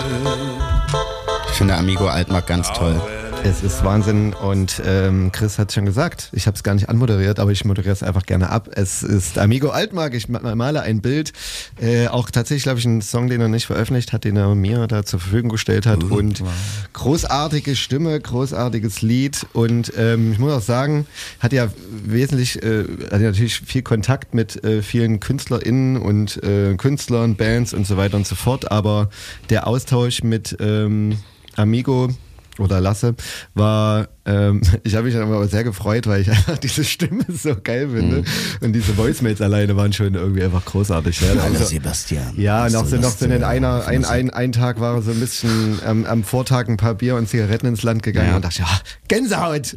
Ich finde Amigo Altmark ganz toll. Es ist Wahnsinn und Chris hat es schon gesagt, ich habe es gar nicht anmoderiert, aber ich moderiere es einfach gerne ab. Es ist Amigo Altmark, ich male ein Bild, auch tatsächlich, glaube ich, ein Song, den er nicht veröffentlicht hat, den er mir da zur Verfügung gestellt hat und großartige Stimme, großartiges Lied und ich muss auch sagen, hat ja natürlich viel Kontakt mit vielen KünstlerInnen und Künstlern, Bands und so weiter und so fort, aber der Austausch mit Amigo oder Lasse war, ich habe mich dann aber sehr gefreut, weil ich einfach diese Stimme so geil finde und diese Voicemails alleine waren schon irgendwie einfach großartig. Ja, also, Sebastian. Ja, noch so ein Tag war er so ein bisschen am Vortag ein paar Bier und Zigaretten ins Land gegangen und dachte, ja, Gänsehaut!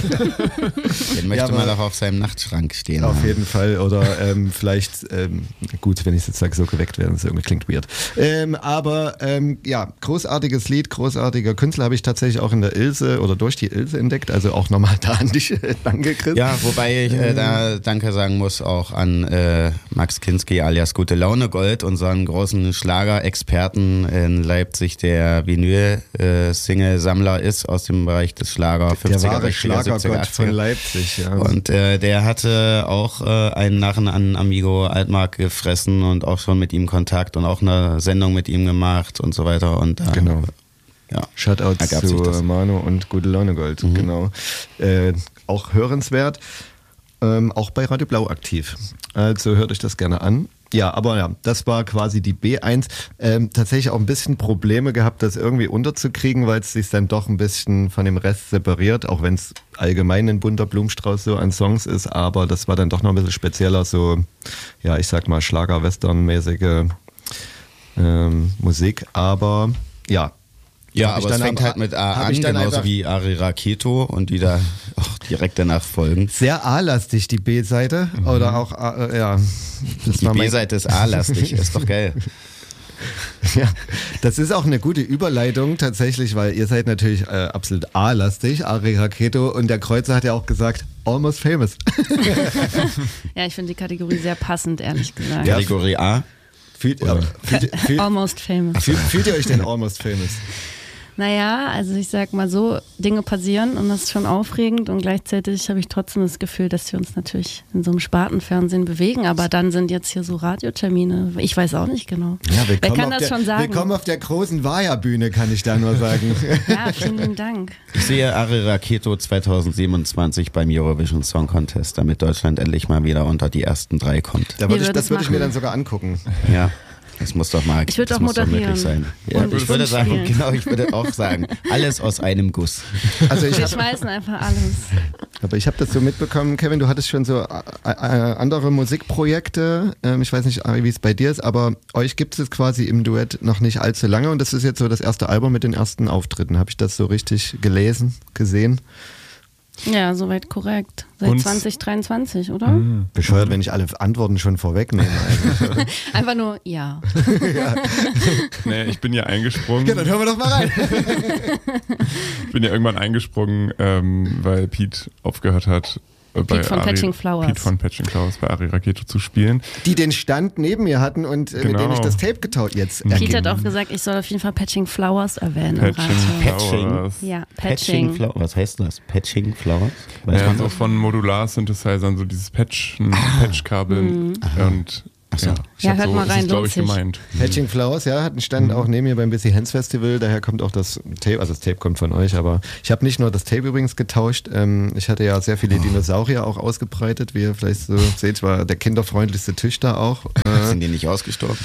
Den möchte man doch auf seinem Nachtschrank stehen. Auf jeden Fall oder vielleicht, gut, wenn ich jetzt sage, so geweckt werden, das irgendwie klingt weird. Aber großartiges Lied, großartiger Künstler habe ich tatsächlich auch in der Ilse oder durch die Ilse entdeckt, also auch nochmal da an dich, danke Chris. Ja, wobei ich da Danke sagen muss auch an Max Kinski alias Gute Laune Gold, unseren großen Schlagerexperten in Leipzig, der Vinyl-Single-Sammler ist aus dem Bereich des Schlager 50er, der wahre 60er, Schlagergott 70er, 80er. von Leipzig. Ja. Und der hatte auch einen Narren an Amigo Altmark gefressen und auch schon mit ihm Kontakt und auch eine Sendung mit ihm gemacht und so weiter. Und genau. Ja, Shoutouts zu Manu und Gute Laune Gold, genau. Auch hörenswert, auch bei Radio Blau aktiv. Also hört euch das gerne an. Ja, aber ja, das war quasi die B1. Tatsächlich auch ein bisschen Probleme gehabt, das irgendwie unterzukriegen, weil es sich dann doch ein bisschen von dem Rest separiert, auch wenn es allgemein ein bunter Blumenstrauß so an Songs ist, aber das war dann doch noch ein bisschen spezieller, so, ja, ich sag mal Schlager-Western-mäßige Musik, aber ja. Ja, aber es fängt halt mit A an, genauso wie Ari Raketo und die da auch direkt danach folgen. Sehr A-lastig, die B-Seite. Oder auch, ja. Die B-Seite ist A-lastig, ist doch geil. Ja, das ist auch eine gute Überleitung tatsächlich, weil ihr seid natürlich absolut A-lastig, Ari Raketo, und der Kreuzer hat ja auch gesagt, almost famous. Ja, ich finde die Kategorie sehr passend, ehrlich gesagt. Ja. Kategorie A? Almost famous. Fühlt ihr euch denn almost famous? Naja, also ich sag mal so, Dinge passieren und das ist schon aufregend und gleichzeitig habe ich trotzdem das Gefühl, dass wir uns natürlich in so einem Spartenfernsehen bewegen, aber dann sind jetzt hier so Radiotermine, ich weiß auch nicht genau. Ja, wer kann das schon sagen? Willkommen auf der großen Vaja-Bühne, kann ich da nur sagen. Ja, vielen Dank. Ich sehe Ari Raketo 2027 beim Eurovision Song Contest, damit Deutschland endlich mal wieder unter die ersten 3 kommt. Das würde ich mir dann sogar angucken. Ja. Das muss doch mal, ich würde auch moderieren. Möglich sein. Ja, ich würde sagen, genau, ich würde auch sagen, alles aus einem Guss. Also wir schmeißen einfach alles. Aber ich habe das so mitbekommen, Kevin, du hattest schon so andere Musikprojekte. Ich weiß nicht, Ari, wie es bei dir ist, aber euch gibt es quasi im Duett noch nicht allzu lange und das ist jetzt so das erste Album mit den ersten Auftritten. Habe ich das so richtig gelesen, gesehen? Ja, soweit korrekt. Seit 2023, oder? Bescheuert, wenn ich alle Antworten schon vorwegnehme. Also. Einfach nur ja. Ja. Nee, ich bin ja eingesprungen. Ja, dann hören wir doch mal rein. Ich bin ja irgendwann eingesprungen, weil Pete aufgehört hat, Pete von Patching Flowers bei Ari Raketo zu spielen. Die den Stand neben mir hatten und mit denen ich das Tape getauscht jetzt. Pete hat auch gesagt, ich soll auf jeden Fall Patching Flowers erwähnen. Patching? Ja, Patching. Was heißt das? Patching Flowers? Ja, so von Modular-Synthesizern, so dieses Patchkabeln und Ja, hört mal rein, glaube ich, gemeint. Patching Flowers, ja, hat einen Stand auch neben mir beim Busy Hands Festival, daher kommt auch das Tape, also das Tape kommt von euch, aber ich habe nicht nur das Tape übrigens getauscht, ich hatte ja sehr viele Dinosaurier auch ausgebreitet, wie ihr vielleicht so seht, war der kinderfreundlichste Tisch da auch. Sind die nicht ausgestorben?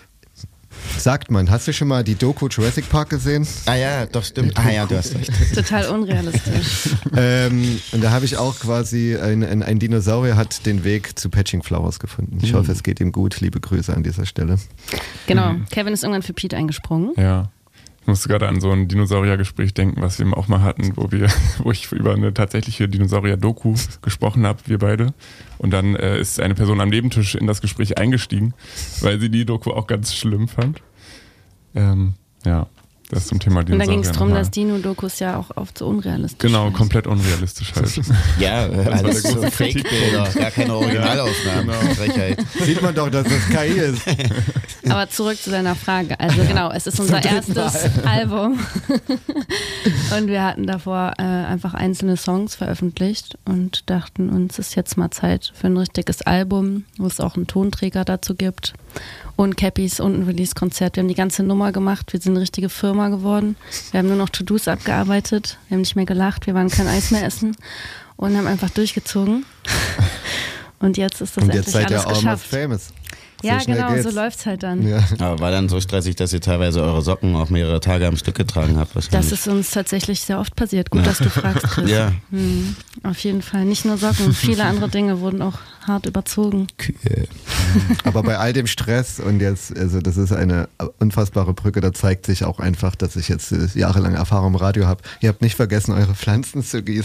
Sagt man. Hast du schon mal die Doku Jurassic Park gesehen? Ah ja, doch, stimmt. Ah ja, du hast recht. Total unrealistisch. Und da habe ich auch quasi, ein Dinosaurier hat den Weg zu Patching Flowers gefunden. Ich hoffe, es geht ihm gut. Liebe Grüße an dieser Stelle. Genau, Kevin ist irgendwann für Pete eingesprungen. Ja. Ich musste gerade an so ein Dinosaurier-Gespräch denken, was wir auch mal hatten, wo ich über eine tatsächliche Dinosaurier-Doku gesprochen habe, wir beide. Und dann ist eine Person am Nebentisch in das Gespräch eingestiegen, weil sie die Doku auch ganz schlimm fand. Ja. Das zum Thema Und da Dinosaurier ging es darum, nochmal. dass Dino-Dokus ja auch oft so unrealistisch Genau, sind. komplett unrealistisch halt. Ja, alles der so große Fake-Bilder, gar keine Originalaufnahmen. genau. Frechheit. Sieht man doch, dass das KI ist. Aber zurück zu deiner Frage. Also genau, es ist unser erstes Album. Und wir hatten davor einfach einzelne Songs veröffentlicht und dachten uns, es ist jetzt mal Zeit für ein richtiges Album, wo es auch einen Tonträger dazu gibt. Und Cappies und ein Release-Konzert. Wir haben die ganze Nummer gemacht, wir sind eine richtige Firma geworden. Wir haben nur noch To-Dos abgearbeitet, wir haben nicht mehr gelacht, wir waren kein Eis mehr essen und haben einfach durchgezogen. Und jetzt ist das Und jetzt endlich seid ihr alles almost geschafft. famous. Ja, schnell genau, geht's. so läuft's halt dann. Ja. Aber war dann so stressig, dass ihr teilweise eure Socken auch mehrere Tage am Stück getragen habt? Das Wahrscheinlich. ist uns tatsächlich sehr oft passiert. Gut, dass du fragst, Chris. Ja. Auf jeden Fall. Nicht nur Socken, viele andere Dinge wurden auch hart überzogen. Kühe. Aber bei all dem Stress und jetzt, also das ist eine unfassbare Brücke, da zeigt sich auch einfach, dass ich jetzt jahrelange Erfahrung im Radio habe. Ihr habt nicht vergessen, eure Pflanzen zu gießen.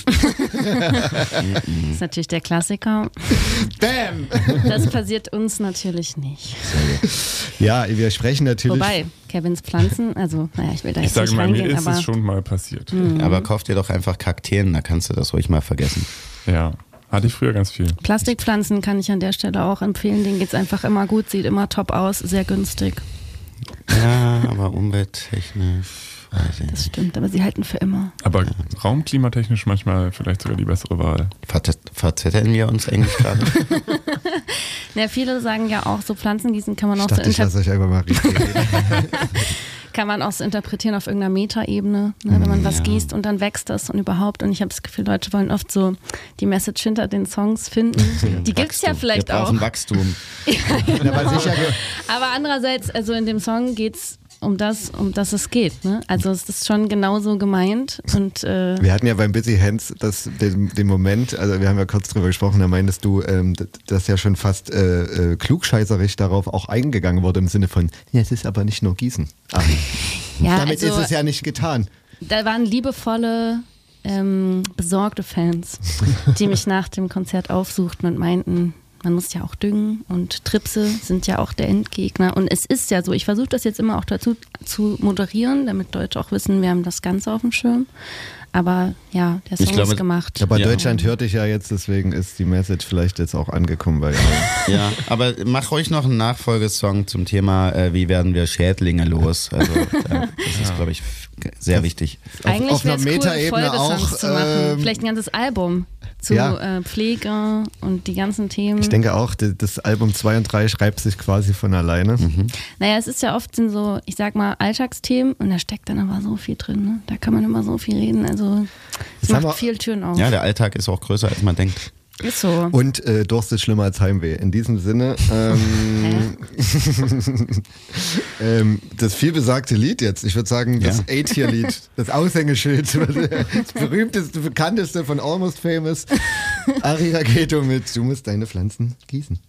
Das ist natürlich der Klassiker. Bam! Das passiert uns natürlich nicht. Ja, wir sprechen natürlich. Wobei, Kevins Pflanzen, also, naja, ich will da Ich jetzt sage nicht mal, mir reingehen, ist aber es schon mal passiert. Aber kauf dir doch einfach Kakteen, da kannst du das ruhig mal vergessen. Ja, hatte ich früher ganz viel. Plastikpflanzen kann ich an der Stelle auch empfehlen. Denen geht's einfach immer gut, sieht immer top aus, sehr günstig. Ja, aber umwelttechnisch, weiß ich Das nicht. stimmt, aber sie halten für immer. Aber raumklimatechnisch manchmal vielleicht sogar die bessere Wahl. Verzetteln wir uns eigentlich gerade? Ja, viele sagen ja auch, so Pflanzengießen kann man Ich auch so dachte, ich lasse euch einfach mal richtig reden. kann man auch so interpretieren auf irgendeiner Metaebene, ne, wenn man was gießt und dann wächst das und überhaupt. Und ich habe das Gefühl, Leute wollen oft so die Message hinter den Songs finden. Die gibt's ja vielleicht wir auch. brauchen Wachstum. Aber sicher, Aber andererseits, also in dem Song geht's um das es geht. Ne? Also es ist schon genauso gemeint. Und wir hatten ja beim Busy Hands den Moment, also wir haben ja kurz drüber gesprochen, da meintest du, dass ja schon fast klugscheißerisch darauf auch eingegangen wurde im Sinne von, ja, es ist aber nicht nur Gießen. ja, Damit also, ist es ja nicht getan. da waren liebevolle, besorgte Fans, die mich nach dem Konzert aufsuchten und meinten, man muss ja auch düngen und Tripse sind ja auch der Endgegner. Und es ist ja so, ich versuche das jetzt immer auch dazu zu moderieren, damit Leute auch wissen, wir haben das Ganze auf dem Schirm. Aber ja, der Song ist gemacht. Aber Ja. Deutschland hört dich ja jetzt, deswegen ist die Message vielleicht jetzt auch angekommen bei allen. Ja, aber mach ruhig noch einen Nachfolgesong zum Thema, wie werden wir Schädlinge los? Also das ist, glaube ich, sehr wichtig. Eigentlich auf wäre einer es cool, Metaebene Folgesongs auch, zu machen. Vielleicht ein ganzes Album zu ja. Pflege und die ganzen Themen. Ich denke auch, das Album 2 und 3 schreibt sich quasi von alleine. Naja, es ist ja oft in so, ich sag mal, Alltagsthemen und da steckt dann aber so viel drin. Ne? Da kann man immer so viel reden. Also es Jetzt haben wir- macht viel Türen auf. Ja, der Alltag ist auch größer, als man denkt. Ist so. Und Durst ist schlimmer als Heimweh. In diesem Sinne, das vielbesagte Lied jetzt, ich würde sagen, das Ja. A-Tier-Lied, das Aushängeschild, das berühmteste, bekannteste von Almost Famous, Ari Raketo mit Du musst deine Pflanzen gießen.